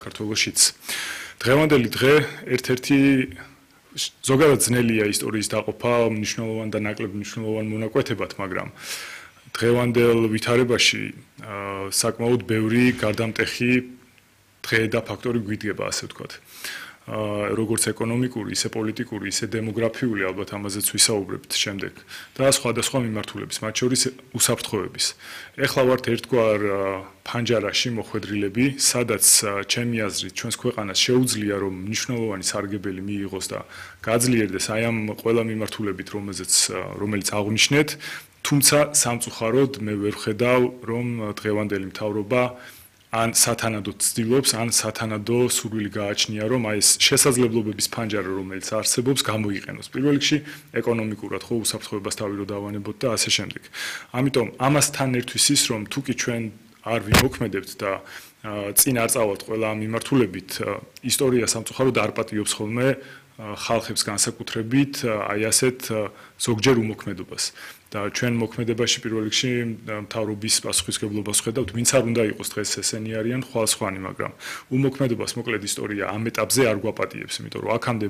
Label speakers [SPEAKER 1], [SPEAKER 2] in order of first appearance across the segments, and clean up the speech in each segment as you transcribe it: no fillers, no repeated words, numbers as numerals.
[SPEAKER 1] საქართველოშიც. დღევანდელი დღე ერთ-ერთი ზოგადად ძნელია ისტორიის დაყოფა მნიშვნელოვან და ნაკლებ მნიშვნელოვან მონაკვეთებად, მაგრამ დღევანდელ ვითარებაში საკმაოდ ბევრი გარდამტეხი დღე და ფაქტორი გვიდგება, ასე ვთქვათ. როგორც ეკონომიკური, ისე პოლიტიკური, ისე დემოგრაფიული, ალბათ ამაზეც ვისაუბრებთ შემდეგ და სხვადასხვა მიმართულების, მათ შორის უსაფრთხოების. ეხლა ვართ ერთგვარ ფანჯარაში მოხვედრილები, სადაც ჩემი აზრით ჩვენს ქვეყანას შეუძლია რომ მნიშვნელოვანი სარგებელი მიიღოს და გაძლიერდეს აი ამ ყველა მიმართულებით, რომელიც აღვნიშნეთ, თუმცა სამწუხაროდ მე ვერ ვხედავ რომ დღევანდელი მთავრობა ან სათანადოდ ცდილობს, ან სათანადო სურვილი გააჩნია, რომ აი ეს შესაძლებლობების ფანჯარა, რომელიც არსებობს, გამოიყენოს. პირველ რიგში ეკონომიკურად ხო უსაფრთხოებას თავი რო დავანებოთ და ასე შემდეგ. ამიტომ ამასთან ერთვის ის, რომ თუკი ჩვენ არ ვიმოქმედებთ და წინ არ წავალთ ყველა ამ მიმართულებით, ისტორია სამწუხაროდ არ პატიობს ხოლმე ხალხებს განსაკუთრებით აი ასეთ ზოგჯერ უმოქმედობას. და ჩვენ მოქმედებაში პირველ რიგში მთავრობის პასუხისმგებლობას ვხედავთ, ვინც არ უნდა იყოს დღეს ესენი არიან ხვალ-სხვანი, მაგრამ უმოქმედებას მოკლედ ისტორია ამ ეტაპზე არ გვაპატიებს, იმიტომ რომ აქამდე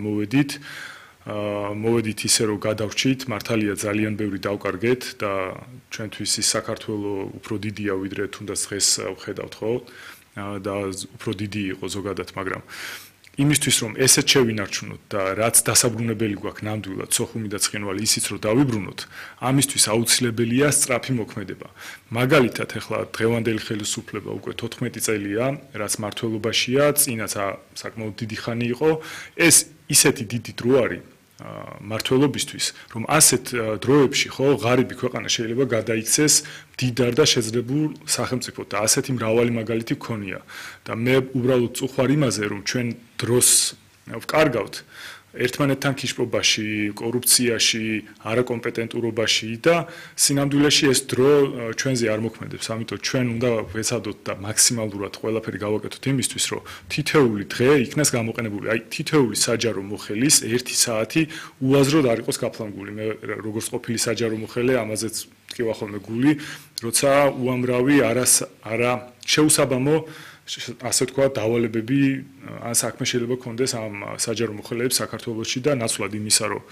[SPEAKER 1] მოვედით ისე რომ გადავრჩით, მართალია ძალიან ბევრი დავკარგეთ და ჩვენთვის ის საქართველო უფრო დიდია ვიდრე თუნდაც დღეს ვხედავთ, ხო? და უფრო დიდი იყო ზოგადად, მაგრამ იმისთვის რომ ესეც შევინარჩუნოთ და რაც დასაბრუნებელი გვაქვს ნამდვილად სოხუმი და ცხინვალი ისიც რომ დავიბრუნოთ, ამისთვის აუცილებელია სწრაფი მოქმედება. მაგალითად, ეხლა დღევანდელი ხელისუფლება უკვე 14 წელია, რაც მმართველობაშია, წინაც საკმაოდ დიდი ხანი იყო, ეს ისეთი დიდი დრო არის მმართველობისთვის, რომ ასეთ დროებში ხო ღარიბი ქვეყანა შეიძლება გადაიქცეს მდიდარ და შეძლებულ სახელმწიფოდ და ასეთი მრავალი მაგალითი გქონია. და მე უბრალოდ წუხარ იმაზე, რომ ჩვენ დროს ვკარგავთ ერთმანეთთან ქიშპობაში, კორუფციაში, არაკომპეტენტურობაში და სინამდვილეში ეს დრო ჩვენზე არ მოქმედებს. ამიტომ ჩვენ უნდა ვეცადოთ და მაქსიმალურად ყველაფერი გავაკეთოთ იმისთვის, რომ თითოეული დღე იქნას გამოყენებული. აი თითოეული საჯარო მოხელის 1 საათი უაზროდ არ იყოს გაფლანგული. მე როგორც ყოფილი საჯარო მოხელე, ამაზეც მტკივა ხოლმე გული, როცა უამრავი არა შეუსაბამო ასე თქვა დავალებები ან საქმე შეიძლება კონდეს ამ საჯარო მოხელეებს საქართველოში და ნაცვლად იმისა, რომ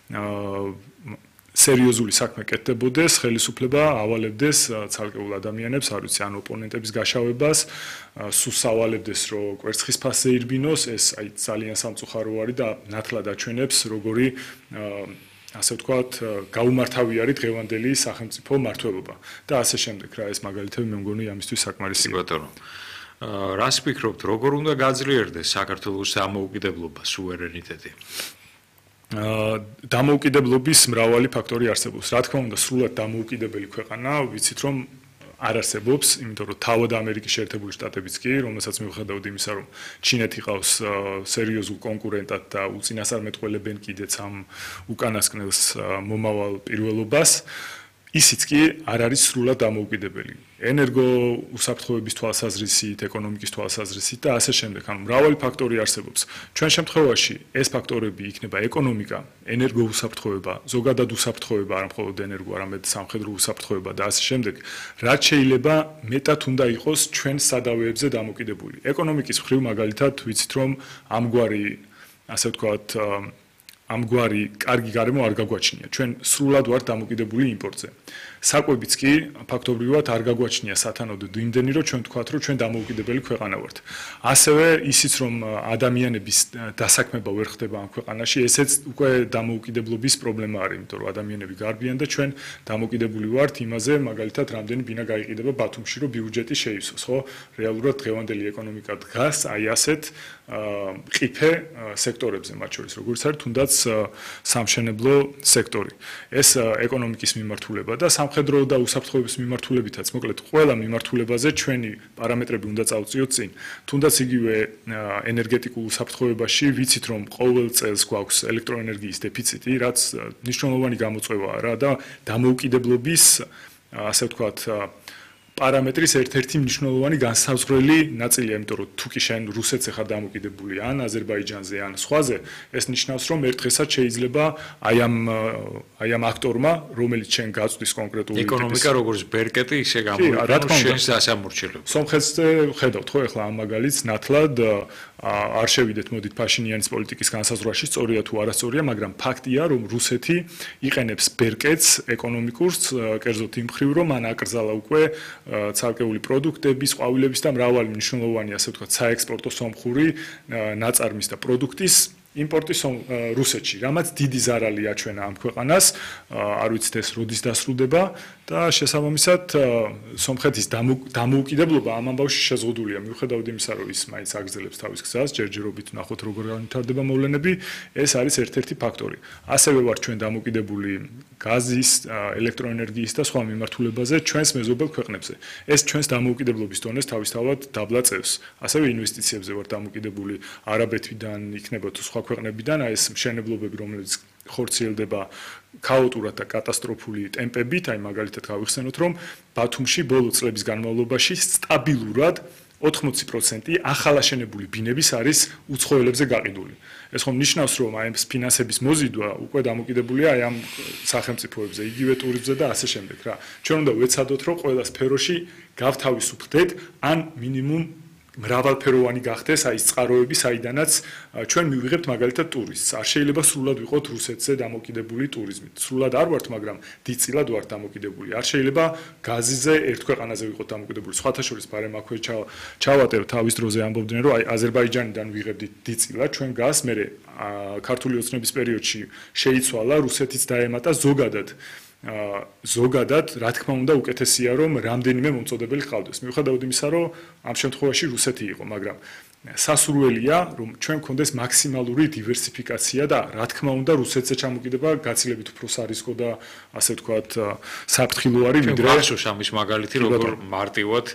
[SPEAKER 1] სერიოზული საქმე კეთდებოდეს, ხელისუფლება ავალებდეს ცალკეულ ადამიანებს, არ ვიცი, ან ოპონენტების გაშავებას, სულს ავალებდეს, რომ კვერცხის ფასზე ირბინოს, ეს აი ძალიან სამწუხარო არის და ნათლად აჩვენებს, როგორი ასე ვთქვათ, გაუმართავი არის დღევანდელი სახელმწიფო მმართველობა და ასე შემდეგ რა ეს მაგალითები მე მგონი ამისთვის საკმარისია.
[SPEAKER 2] ბატონო რას ფიქრობთ, როგორ უნდა გაძლიერდეს საქართველოს დამოუკიდებლობა, სუვერენიტეტი?
[SPEAKER 1] დამოუკიდებლობის მრავალი ფაქტორი არსებობს. რა თქმა უნდა, სრულად დამოუკიდებელი ქვეყანა, ვიცით რომ არ არსებობს, იმიტომ რომ თავად ამერიკის შეერთებული შტატებიც კი, რომელსაც მივხვდებით იმისა, რომ ჩინეთი ყავს სერიოზულ კონკურენტად და უწინასწარმეტყველებენ კიდეც ამ უკანასკნელს მომავალ პირველობას. ისიც კი არ არის სრულად დამოუკიდებელი. ენერგო უსაფრთხოების თვალსაზრისით, ეკონომიკის თვალსაზრისით და ასე შემდეგ. ანუ მრავალი ფაქტორი არსებობს. ჩვენ შემთხვევაში ეს ფაქტორები იქნება ეკონომიკა, ენერგო უსაფრთხოება, ზოგადად უსაფრთხოება, არა მხოლოდ ენერგო, არამედ სამხედრო უსაფრთხოება და ასე შემდეგ. რაც შეიძლება მეტად უნდა იყოს ჩვენ სადავეებზე დამოკიდებული. ეკონომიკის მხრივ მაგალითად ვიცით რომ ამგვარი ასე ვთქვათ ამგვარი კარგი გარემო არ გაგვაჩნია. ჩვენ სრულად ვართ დამოკიდებული იმპორტზე. საკვებიც კი ფაქტობრივად არ გაგვაჩნია სათანადოდ იმდენი, რომ ჩვენ ვთქვათ, რომ ჩვენ დამოუკიდებელი ქვეყანა ვართ. ასევე ისიც რომ ადამიანების დასაქმება ვერ ხდება ამ ქვეყანაში, ესეც უკვე დამოუკიდებლობის პრობლემა არის, იმიტომ რომ ადამიანები გარბიან და ჩვენ დამოკიდებული ვართ იმაზე, მაგალითად, რამდენი ბინა გაიყიდება ბათუმში, რომ ბიუჯეტი შეივსოს, ხო? რეალურად დღევანდელი ეკონომიკა დგას აი ასეთ ყიფე სექტორებზე, მათ შორის როგორც არის თუნდაც სამშენებლო სექტორი. ეს ეკონომიკის მიმართულება და სამხედრო და უსაფრთხოების მიმართულებითაც, მოკლედ ყველა მიმართულებაზე ჩვენი პარამეტრები უნდა წავწიოთ წინ. თუნდაც იგივე ენერგეტიკულ უსაფრთხოებაში ვიცით რომ ყოველ წელს გვაქვს ელექტროენერგიის დეფიციტი, რაც მნიშვნელოვანი გამოწვევაა რა და დამოუკიდებლობის ასე ვთქვათ პარამეტრის ერთ-ერთი მნიშვნელოვანი განსაზღვრელი ნაწილია, იმიტომ რომ თუ კი შენ რუსეთზე ხარ დამოკიდებული ან აზერბაიჯანზე ან სხვაზე, ეს ნიშნავს, რომ ერთ დღესაც შეიძლება აი ამ აქტორმა, რომელიც შენ გაწვდის კონკრეტული
[SPEAKER 2] ეკონომიკა როგორც ბერკეტი ისე გამოიყენოს შენს დასამორჩილებლად.
[SPEAKER 1] სომხეთზე ხედავთ ხო ახლა ამ მაგალითს ნათლად არ შევიდეთ მოდით ფაშინიანის პოლიტიკის განსაზღვრაში სწორია თუ არასწორია, მაგრამ ფაქტია, რომ რუსეთი იყენებს ბერკეტს ეკონომიკურს, კერძოდ იმ მხრივ, რომ მან აკრძალა უკვე ცალკეული პროდუქტების, ყვავილების და მრავალი მნიშვნელოვანი, ასე ვთქვათ, საექსპორტო სომხური ნაწარმის და პროდუქტის იმპორტი რუსეთში, რამაც დიდი ზარალი აჩვენა ამ ქვეყანას, არ ვიცით ეს როდის დასრულდება და შესაბამისად სომხეთის დამოუკიდებლობა ამ ამბავში შეზღუდულია, მიუხედავად იმისა, რომ ის მაინც აგრძელებს თავის გზას, ჯერჯერობით ნახოთ როგორ განვითარდება მოვლენები, ეს არის ერთ-ერთი ფაქტორი. ასევე ვარ ჩვენ დამოუკიდებული გაზის, ელექტროენერგიის და სხვა მიმართულებაზე ჩვენს მეზობელ ქვეყნებზე. ეს ჩვენს დამოუკიდებლობის დონეს თავისთავად დაბლაწევს. ასევე ინვესტიციებზე ვარ დამოუკიდებული არაბეთიდან, იქნება თუ სხვა ქვეყნებიდან, აი ეს მშენებლობები, რომელიც ხორციელდება ქაოტურად და კატასტროფული ტემპებით, აი მაგალითად გავიხსენოთ, რომ ბათუმში ბოლო წლების განმავლობაში სტაბილურად 80% ახალაშენებული ბინების არის უცხოელებზე გაყიდული. ეს ხომ ნიშნავს, რომ აი ეს ფინანსების მოზიდვა უკვე დამოკიდებულია აი ამ სახელმწიფოებზე, იგივე ტურიზმზე და ასე შემდეგ რა. ჩვენ უნდა ვეცადოთ, რომ ყველა სფეროში გავთავისუფლდეთ, ან მინიმუმ მრავალფეროვანი გახდეს აი ეს წყაროები, საიდანაც ჩვენ მივიღებთ მაგალითად ტურისტს. არ შეიძლება სრულად ვიყოთ რუსეთზე დამოკიდებული ტურიზმით. სრულად არ ვართ, მაგრამ დიდწილად ვართ დამოკიდებული. არ შეიძლება გაზზე ერთ ქვეყანაზე ვიყოთ დამოკიდებული. სხვათა შორის ბარემ აქვე ჩავატევ თავის დროზე ამბობდნენ, რომ აი აზერბაიჯანიდან ვიღებდით დიდწილად ჩვენ გაზს, მერე ქართული ოცნების პერიოდში შეიცვალა, რუსეთიც დაემატა ზოგადად, რა თქმა უნდა, უკეთესია, რომ რამდენიმე მომწოდებელი ჰყავდეს. მიუხედავად იმისა, რომ ამ შემთხვევაში რუსეთი იყო, მაგრამ სასურველია, რომ ჩვენ გქონდეს მაქსიმალური დივერსიფიკაცია და რა თქმა უნდა, რუსეთზე ჩამოკიდება გაცილებით უფრო სარისკო და ასე ვთქვათ, საფრთხილო არის, ვიდრე
[SPEAKER 2] ახსოვს ამის მაგალითი, როგორ მარტივად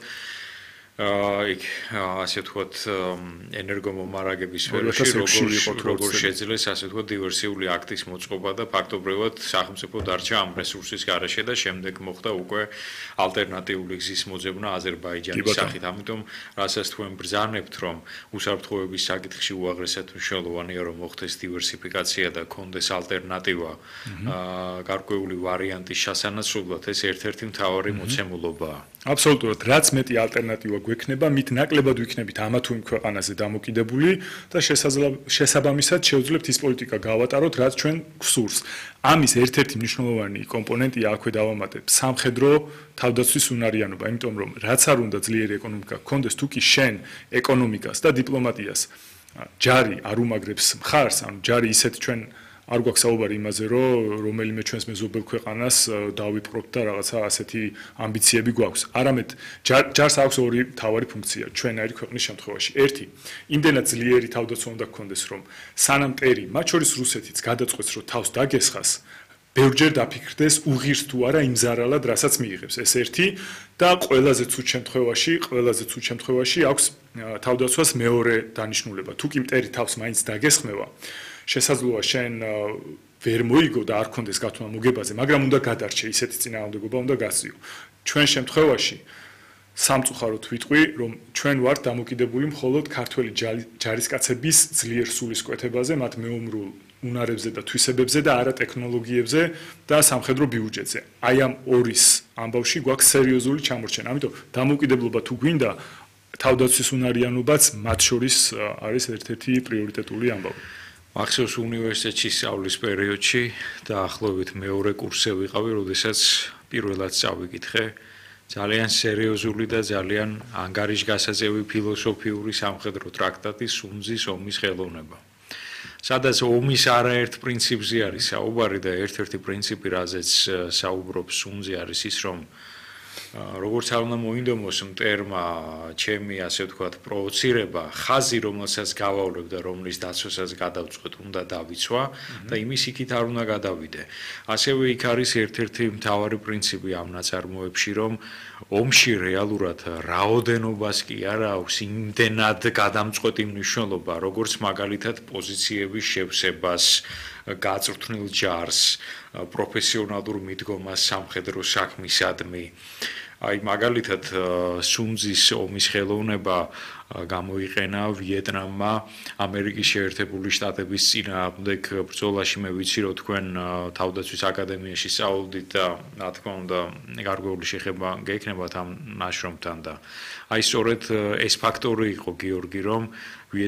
[SPEAKER 2] იქ ასე ვთქვათ ენერგომომარაგების სფეროში როგორ შეძლეს ასე ვთქვათ დივერსიული აქტის მოწყობა და ფაქტობრივად სახელმწიფო დარჩა ამ რესურსის გარეშე და შემდეგ მოხდა უკვე ალტერნატიული გზის მოძებნა აზერბაიჯანის სახით. ამიტომ რასაც თქვენ ბრძანებთ, რომ უსაფრთხოების საკითხში უაღრესად მნიშვნელოვანია, რომ მოხდეს დივერსიფიკაცია და კონდეს ალტერნატივა გარკვეული ვარიანტის შესანაცვლებლად, ეს ერთ-ერთი მთავარი მოცემულობაა.
[SPEAKER 1] აბსოლუტურად, რაც მეტი ალტერნატივა გვექნება, მით ნაკლებად ვიქნებით ამა თუ იმ ქვეყანაზე დამოკიდებული და შესაბამისად შევძლებთ ის პოლიტიკა გავატაროთ, რაც ჩვენ გვსურს. ამის ერთ-ერთი მნიშვნელოვანი კომპონენტია აქვე დავამატებ სამხედრო თავდაცვის უნარიანობა, იმიტომ რომ რაც არ უნდა ძლიერი ეკონომიკა გქონდეს, თუ კი შენ ეკონომიკას და დიპლომატიას ჯარი არ უმაგრებს მხარს, ანუ ჯარი ისეთ ჩვენ არ გვაქვს საუბარი იმაზე, რომ რომელიმე ჩვენს მეზობელ ქვეყანას დავიპყრობთ და რაღაცა ასეთი ამბიციები გვაქვს. არამედ ჯარს აქვს ორი მთავარი ფუნქცია ჩვენაირი ქვეყნის შემთხვევაში. ერთი, იმდენად ძლიერი თავდაცვა უნდა გქონდეს, რომ სანამ მტერი, მათ შორის რუსეთიც გადაწყვეტს, რომ თავს დაგესხას, ბევრჯერ დაფიქრდეს უღირს თუ არა იმ ზარალად, რასაც მიიღებს. ეს ერთი და ყველაზე ცუდ შემთხვევაში აქვს თავდაცვას მეორე დანიშნულება. თუ კი მტერი თავს მაინც დაგესხმევა, შესაძლოა შენ ვერ მოიგო და არ კონდეს გათვლა მოგებაზე, მაგრამ უნდა გადარჩე, ისეთი წინააღმდეგობა უნდა გასწიო. ჩვენ შემთხვევაში სამწუხაროდ ვიტყვი, რომ ჩვენ ვართ დამოკიდებული მხოლოდ ქართველი ჯარისკაცების ძლიერ სულისკვეთებაზე, მათ მეომრულ უნარებზე და თვისებებზე და არა ტექნოლოგიებზე და სამხედრო ბიუჯეტზე. აი ამ ორის ამბავში გვაქვს სერიოზული ჩამორჩენა. ამიტომ დამოუკიდებლობა თუ გვინდა, თავდაცვის უნარიანობაც მათ შორის არის ერთ-ერთი პრიორიტეტული ამბავი.
[SPEAKER 2] ახსოვს უნივერსიტეტში სწავლის პერიოდში დაახლოებით მეორე კურსზე ვიყავი, როდესაც პირველად წავიკითხე ძალიან სერიოზული და ძალიან ანგარიშგასაწევი ფილოსოფიური სამხედრო ტრაქტატი სუნძის ომის ხელოვნება. სადაც ომის არაერთ პრინციპზე არის საუბარი და ერთ-ერთი პრინციპი, რაზეც საუბრობს სუნძი, არის ის, რომ როგორც არ უნდა მოინდომოს მტერმა ჩემი ასე ვთქვათ პროვოცირება, ხაზი რომელსაც გავავლებ და რომლის დაცვასაც გადავწყვეტ, უნდა დავიცვა და იმის იქით არ უნდა გადავიდე. ასევე იქ არის ერთ-ერთი მთავარი პრინციპი ამ ნაწარმოებში, რომ ომში რეალურად რაოდენობას კი არა აქვს იმდენად გადამწყვეტი მნიშვნელობა, როგორც მაგალითად პოზიციების შევსებას, გაწვრთნილ ჯარს, პროფესიონალურ მიდგომას სამხედრო საქმისადმი. აი მაგალითად სუნძის ომის ხელოვნება გამოიყენა ვიეტნამმა ამერიკის შეერთებული შტატების წინააღმდეგ ბრძოლაში. მე ვიცი რომ თქვენ თავდაცვის აკადემიაში სწავლობდით და რა თქმა უნდა გარკვეული შეხება გექნებათ ამ ნაშრომთან და აი სწორედ ეს ფაქტორი იყო გიორგი რომ